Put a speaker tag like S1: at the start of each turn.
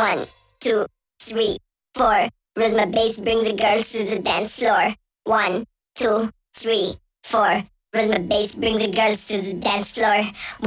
S1: 1, 2, 3, 4. Rhythm bass brings the girls to the dance floor. 1, 2, 3, 4. Rhythm bass brings the girls to the dance floor.